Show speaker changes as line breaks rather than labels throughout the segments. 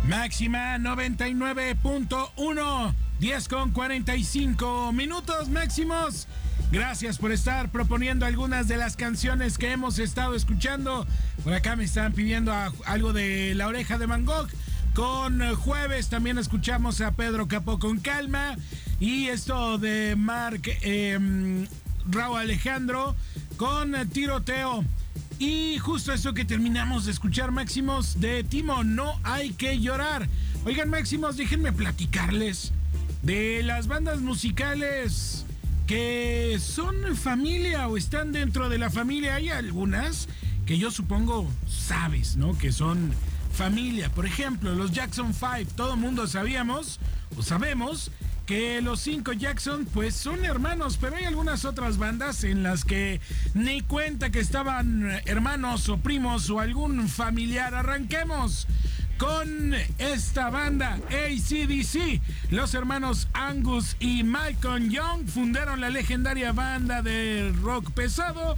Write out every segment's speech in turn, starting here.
Máxima 99.1, 10:45 máximos. Gracias por estar proponiendo algunas de las canciones que hemos estado escuchando. Por acá me están pidiendo algo de La Oreja de Van Gogh. Con Jueves también escuchamos a Pedro Capó con Calma. Y esto de Raúl Alejandro con Tiroteo. Y justo esto que terminamos de escuchar, Máximos, de Timo, No Hay Que Llorar. Oigan, Máximos, déjenme platicarles de las bandas musicales que son familia o están dentro de la familia. Hay algunas que yo supongo sabes, ¿no? Que son familia. Por ejemplo, los Jackson 5. Todo mundo sabemos o sabemos que los 5 Jackson pues son hermanos, pero hay algunas otras bandas en las que ni cuenta que estaban hermanos o primos o algún familiar. Arranquemos con esta banda, AC/DC. Los hermanos Angus y Malcolm Young fundaron la legendaria banda de rock pesado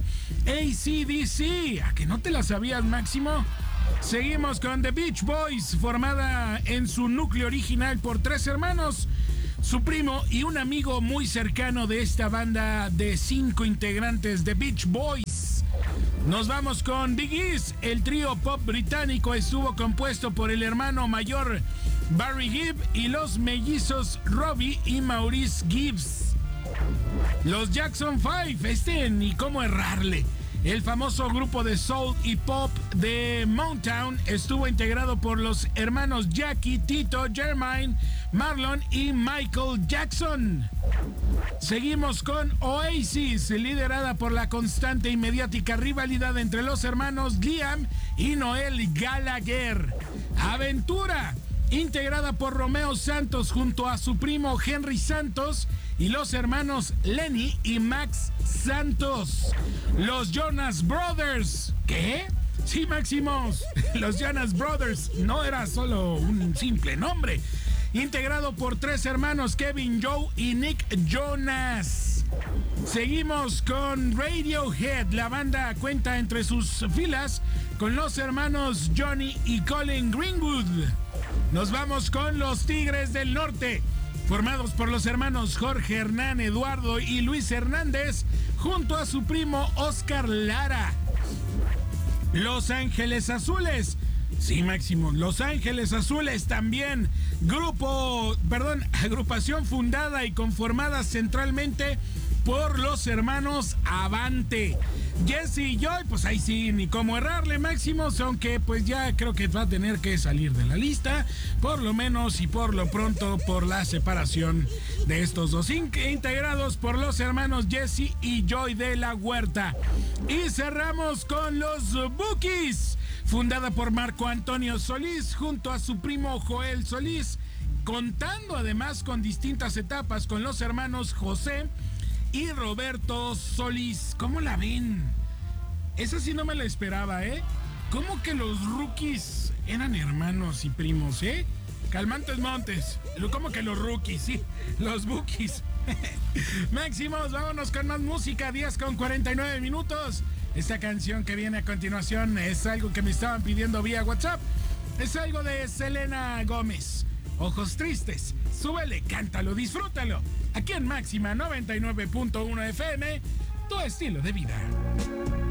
AC/DC. ¿A que no te la sabías, Máximo? Seguimos con The Beach Boys, formada en su núcleo original por 3 hermanos, su primo y un amigo muy cercano de esta banda de 5 integrantes de Beach Boys. Nos vamos con Bee Gees. El trío pop británico estuvo compuesto por el hermano mayor Barry Gibb y los mellizos Robbie y Maurice Gibbs. Los Jackson 5, ni cómo errarle. El famoso grupo de soul y pop de Motown estuvo integrado por los hermanos Jackie, Tito, Jermaine, Marlon y Michael Jackson. Seguimos con Oasis, liderada por la constante y mediática rivalidad entre los hermanos Liam y Noel Gallagher. Aventura, integrada por Romeo Santos junto a su primo Henry Santos y los hermanos Lenny y Max Santos. Los Jonas Brothers. ¿Qué? Sí, Máximos. Los Jonas Brothers no era solo un simple nombre. Integrado por 3 hermanos, Kevin, Joe y Nick Jonas. Seguimos con Radiohead. La banda cuenta entre sus filas con los hermanos Johnny y Colin Greenwood. Nos vamos con los Tigres del Norte, formados por los hermanos Jorge Hernán, Eduardo y Luis Hernández, junto a su primo Oscar Lara. Los Ángeles Azules. Sí, Máximo, Los Ángeles Azules también. Agrupación fundada y conformada centralmente por los hermanos Avante. Jesse y Joy, pues ahí sí, ni cómo errarle, Máximos, aunque pues ya creo que va a tener que salir de la lista, por lo menos y por lo pronto, por la separación de estos dos, integrados por los hermanos Jesse y Joy de la Huerta. Y cerramos con los Bookies, fundada por Marco Antonio Solís junto a su primo Joel Solís, contando además con distintas etapas con los hermanos José y Roberto Solís. ¿Cómo la ven? Esa sí no me la esperaba, ¿eh? ¿Cómo que los Rookies eran hermanos y primos, eh? Calmantes Montes. ¿Cómo que los Rookies? Sí, los Bookies. Máximos, vámonos con más música. 10:49. Esta canción que viene a continuación es algo que me estaban pidiendo vía WhatsApp. Es algo de Selena Gómez. Ojos Tristes. Súbele, cántalo, disfrútalo. Aquí en Máxima 99.1 FM, tu estilo de vida.